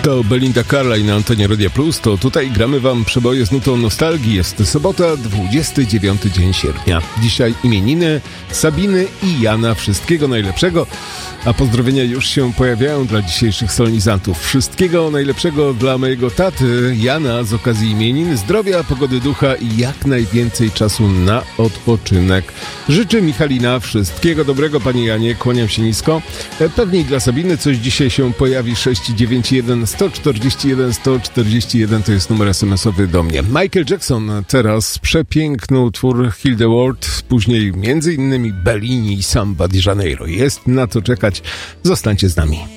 To Belinda Carlisle na antenie Radia Plus, to tutaj gramy wam przeboje z nutą nostalgii. Jest sobota, 29 dzień sierpnia. Dzisiaj imieniny Sabiny i Jana. Wszystkiego najlepszego, a pozdrowienia już się pojawiają dla dzisiejszych solenizantów. Wszystkiego najlepszego dla mojego taty Jana z okazji imienin, zdrowia, pogody ducha i jak najwięcej czasu na odpoczynek. Życzę Michalina. Wszystkiego dobrego, panie Janie, kłaniam się nisko. Pewnie dla Sabiny coś dzisiaj się pojawi. 691 141 141 to jest numer SMS-owy do mnie. Michael Jackson teraz, przepiękny utwór Heal the World, później m.in. Bellini i Samba di Janeiro. Jest na to czekać. Zostańcie z nami.